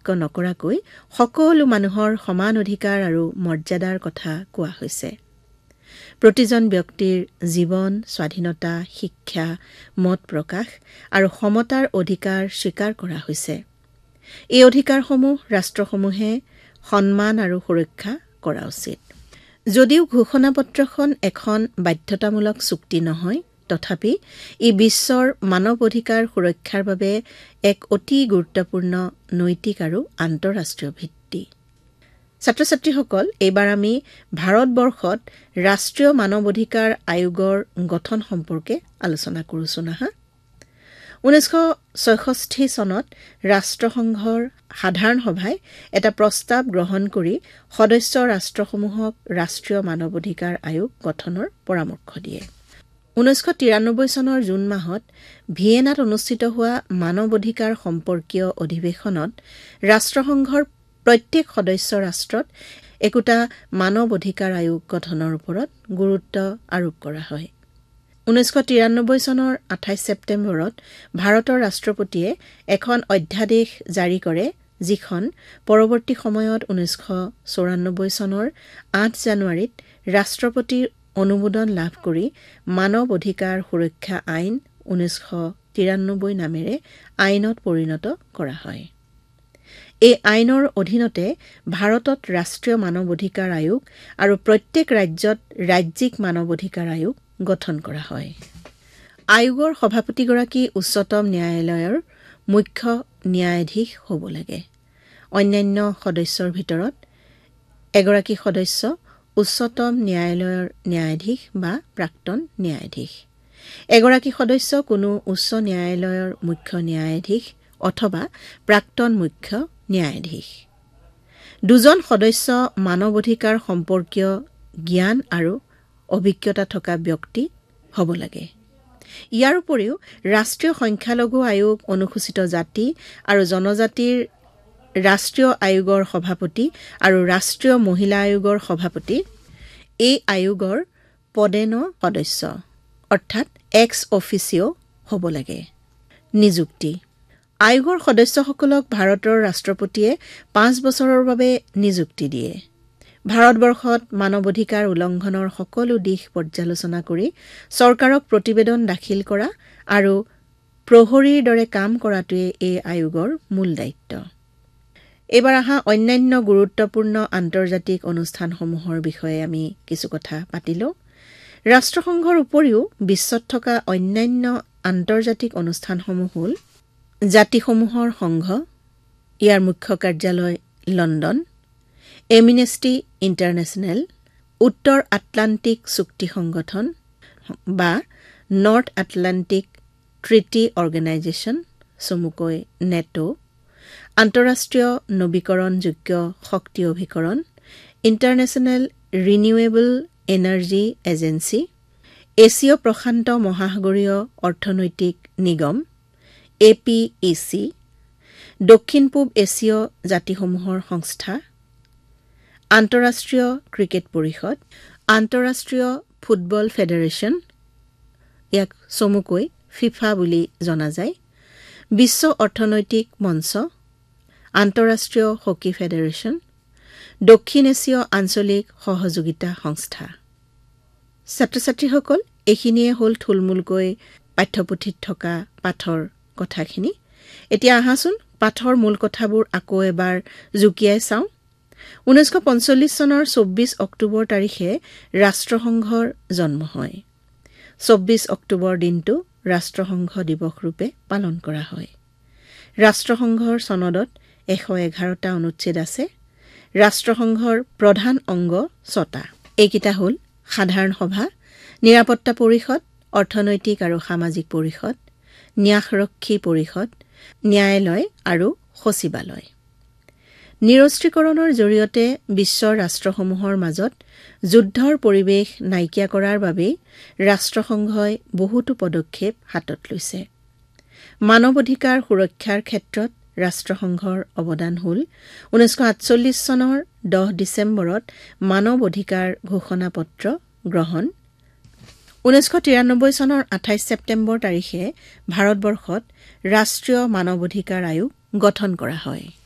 পাৰ্থক্য নকৰাকৈ সকলো মানুহৰ সমান অধিকাৰ আৰু মৰ্যাদাৰ কথা কোৱা হৈছে। প্ৰতিজন ব্যক্তিৰ জীৱন, স্বাধীনতা, শিক্ষা, মত প্ৰকাশ আৰু সমতাৰ অধিকাৰ স্বীকাৰ কৰা হৈছে। এই অধিকাৰসমূহ ৰাষ্ট্ৰসমূহে সন্মান আৰু সুৰক্ষা কৰা উচিত। যদিও ঘোষণাপত্ৰখন এখন বাধ্যতামূলক চুক্তি নহয়, তথাপি ই বিশ্বৰ মানৱ অধিকাৰ সুৰক্ষাৰ বাবে এক অতি গুৰুত্বপূৰ্ণ নৈতিক আৰু আন্তঃৰাষ্ট্ৰীয় ভিত্তি। ছাত্ৰ-ছাত্ৰীসকল, এইবাৰ আমি ভাৰতবৰ্ষত ৰাষ্ট্ৰীয় মানৱ অধিকাৰ আয়োগৰ গঠন সম্পৰ্কে আলোচনা কৰোঁ আহা। 1966 চনত ৰাষ্ট্ৰসংঘৰ সাধাৰণ সভাই এটা প্ৰস্তাৱ গ্ৰহণ কৰি সদস্য ৰাষ্ট্ৰসমূহক ৰাষ্ট্ৰীয় মানৱ অধিকাৰ আয়োগ গঠনৰ পৰামৰ্শ দিয়ে। 1993 চনৰ জুন মাহত ভিয়েনাত অনুষ্ঠিত হোৱা মানৱ অধিকাৰ সম্পৰ্কীয় অধিৱেশনত ৰাষ্ট্ৰসংঘৰ প্ৰত্যেক সদস্য ৰাষ্ট্ৰত একোটা মানৱ অধিকাৰ আয়োগ গঠনৰ ওপৰত গুৰুত্ব আৰোপ কৰা হয়। 1993 চনৰ 28 ছেপ্টেম্বৰত ভাৰতৰ ৰাষ্ট্ৰপতিয়ে এখন অধ্যাদেশ জাৰি কৰে, যিখন পৰৱৰ্তী সময়ত 1994 চনৰ 8 জানুৱাৰীত ৰাষ্ট্ৰপতিৰ অনুমোদন লাভ কৰি মানৱ অধিকাৰ সুৰক্ষা আইন 1993 নামেৰে আইনত পৰিণত কৰা হয়। এই আইনৰ অধীনতে ভাৰতত ৰাষ্ট্ৰীয় মানৱ অধিকাৰ আয়োগ আৰু প্ৰত্যেক ৰাজ্যত ৰাজ্যিক মানৱ অধিকাৰ আয়োগ গঠন কৰা হয়। আয়োগৰ সভাপতিগৰাকী উচ্চতম ন্যায়ালয়ৰ মুখ্য ন্যায়াধীশ হ'ব লাগে। অন্যান্য সদস্যৰ ভিতৰত এগৰাকী সদস্য উচ্চতম ন্যায়ালয়ৰ ন্যায়াধীশ বা প্ৰাক্তন ন্যায়াধীশ, এগৰাকী সদস্য কোনো উচ্চ ন্যায়ালয়ৰ মুখ্য ন্যায়াধীশ অথবা প্ৰাক্তন মুখ্য ন্যায়াধীশ। দুজন সদস্য মানৱ অধিকাৰ সম্পৰ্কীয় জ্ঞান আৰু অভিজ্ঞতা থকা ব্যক্তি হ'ব লাগে। ইয়াৰ উপৰিও ৰাষ্ট্ৰীয় সংখ্যালঘু আয়োগ, অনুসূচিত জাতি আৰু জনজাতিৰ ৰাষ্ট্ৰীয় আয়োগৰ সভাপতি আৰু ৰাষ্ট্ৰীয় মহিলা আয়োগৰ সভাপতি এই আয়োগৰ পদেন সদস্য অৰ্থাৎ এক্স অফিচিঅ হ'ব লাগে। নিযুক্তি: আয়োগৰ সদস্যসকলক ভাৰতৰ ৰাষ্ট্ৰপতিয়ে 5 বছৰৰ বাবে নিযুক্তি দিয়ে। ভাৰতবৰ্ষত মানৱ অধিকাৰ উলংঘনৰ সকলো দিশ পৰ্যালোচনা কৰি চৰকাৰক প্ৰতিবেদন দাখিল কৰা আৰু প্ৰহৰীৰ দৰে কাম কৰাটোৱে এই আয়োগৰ মূল দায়িত্ব। এইবাৰ আহা অন্যান্য গুৰুত্বপূৰ্ণ আন্তৰ্জাতিক অনুষ্ঠানসমূহৰ বিষয়ে আমি কিছু কথা পাতিলোঁ। ৰাষ্ট্ৰসংঘৰ উপৰিও বিশ্বত থকা অন্যান্য আন্তৰ্জাতিক অনুষ্ঠানসমূহ হ'ল জাতিসমূহৰ সংঘ, ইয়াৰ মুখ্য কাৰ্যালয় লণ্ডন, এমনেষ্টি ইণ্টাৰনেশ্যনেল, উত্তৰ আটলাণ্টিক চুক্তি সংগঠন বা নৰ্থ আটলাণ্টিক ট্ৰিটি অৰ্গেনাইজেশ্যন, চমুকৈ নেটো, আন্তঃৰাষ্ট্ৰীয় নৱীকৰণযোগ্য শক্তি অভিকৰণ, ইণ্টাৰনেশ্যনেল ৰিনিউৱেবল এনাৰ্জি এজেন্সি, এছীয় প্ৰশান্ত মহাসাগৰীয় অৰ্থনৈতিক নিগম APEC, দক্ষিণ পূব এছীয় জাতিসমূহৰ সংস্থা, আন্তঃৰাষ্ট্ৰীয় ক্ৰিকেট পৰিষদ, আন্তঃৰাষ্ট্ৰীয় ফুটবল ফেডাৰেশ্যন, ইয়াক চমুকৈ ফিফা বুলি জনা যায়, বিশ্ব অৰ্থনৈতিক মঞ্চ, আন্তঃৰাষ্ট্ৰীয় হকী ফেডাৰেশ্যন, দক্ষিণ এছীয় আঞ্চলিক সহযোগিতা সংস্থা। ছাত্ৰ-ছাত্ৰীসকল, এইখিনিয়ে হ'ল থুলমূলকৈ পাঠ্যপুথিত থকা পাঠৰ কথাখিনি। এতিয়া আহাচোন পাঠৰ মূল কথাবোৰ আকৌ এবাৰ জুকিয়াই চাওঁ। 1945 চনৰ 24 অক্টোবৰ তাৰিখে ৰাষ্ট্ৰসংঘৰ জন্ম হয়। 24 অক্টোবৰ দিনটো ৰাষ্ট্ৰসংঘ দিৱস ৰূপে পালন কৰা হয়। ৰাষ্ট্ৰসংঘৰ চনদত 111টা অনুচ্ছেদ আছে। ৰাষ্ট্ৰসংঘৰ প্ৰধান অংগ 6টা। এইকেইটা হ'ল সাধাৰণ সভা, নিৰাপত্তা পৰিষদ, অৰ্থনৈতিক আৰু সামাজিক পৰিষদ, ন্যাসৰক্ষী পৰিষদ, ন্যায়ালয় আৰু সচিবালয়। নিৰস্ত্ৰীকৰণৰ জৰিয়তে বিশ্বৰ ৰাষ্ট্ৰসমূহৰ মাজত যুদ্ধৰ পৰিৱেশ নাইকিয়া কৰাৰ বাবে ৰাষ্ট্ৰসংঘই বহুতো পদক্ষেপ হাতত লৈছে। মানৱ অধিকাৰ সুৰক্ষাৰ ক্ষেত্ৰত ৰাষ্ট্ৰসংঘৰ অৱদান হ'ল 1948 চনৰ 10 ডিচেম্বৰত মানৱ অধিকাৰ ঘোষণাপত্ৰ গ্ৰহণ, 1993 চনৰ 28 ছেপ্টেম্বৰ তাৰিখে ভাৰতবৰ্ষত ৰাষ্ট্ৰীয় মানৱ অধিকাৰ আয়োগ গঠন কৰা হয়।